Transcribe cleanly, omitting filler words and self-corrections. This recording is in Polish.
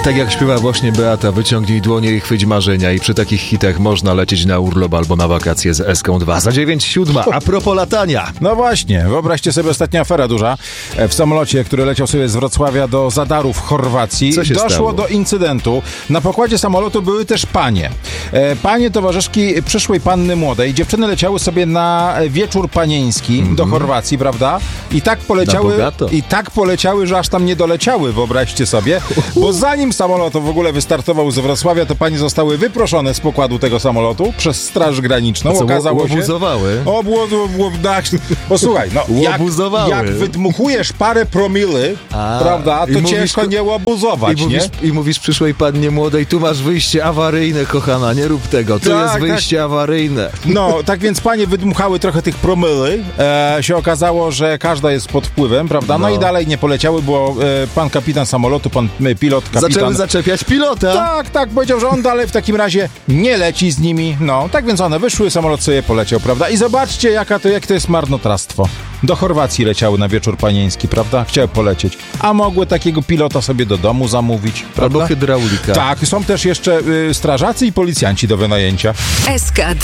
Tak jak śpiewa właśnie Beata, wyciągnij dłonie i chwyć marzenia i przy takich hitach można lecieć na urlop albo na wakacje z Eską2. Za 9:07. A propos latania. No właśnie, wyobraźcie sobie ostatnia afera duża. W samolocie, który leciał sobie z Wrocławia do Zadaru w Chorwacji, Co się doszło stało? do incydentu. Na pokładzie samolotu były też panie. Panie towarzyszki przyszłej panny młodej. Dziewczyny leciały sobie na wieczór panieński do Chorwacji, prawda? I tak poleciały, że aż tam nie doleciały, wyobraźcie sobie. Bo zanim samolot w ogóle wystartował z Wrocławia, to panie zostały wyproszone z pokładu tego samolotu przez Straż Graniczną. Okazało się... Łobuzowały? Posłuchaj, no Łobuzowały. jak wydmuchujesz parę promily, prawda, to ciężko nie łobuzować, I mówisz przyszłej pannie młodej, tu masz wyjście awaryjne, kochana, nie rób tego, tu jest wyjście awaryjne. No, tak więc panie wydmuchały trochę tych promyly, się okazało, że każda jest pod wpływem, prawda, no i dalej nie poleciały, bo pan kapitan samolotu, pan pilot, kapitan... Zaczęły zaczepiać pilota. Tak, powiedział, że on dalej w takim razie nie leci z nimi, no, tak więc one wyszły, samolot sobie poleciał, prawda, i zobaczcie, jak to jest marnotrawstwo. Do Chorwacji leciały na wieczór panieński, prawda? Chciały polecieć. A mogły takiego pilota sobie do domu zamówić, prawda? Albo hydraulika. Tak, są też jeszcze strażacy i policjanci do wynajęcia. SK2